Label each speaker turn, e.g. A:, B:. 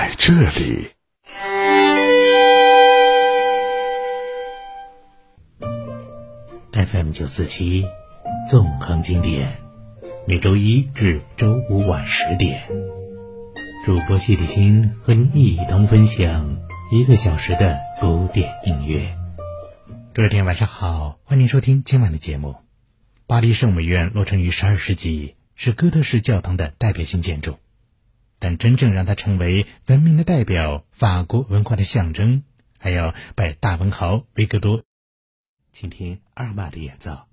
A: 在这里。
B: FM947纵横经典，每周一至周五晚10点，主播谢立新和您一同分享1个小时的古典音乐。各位听友晚上好，欢迎收听今晚的节目。巴黎圣母院落成于12世纪，是哥德式教堂的代表性建筑，但真正让它成为文明的代表、法国文化的象征，还要拜大文豪维格多。请听二马的演奏。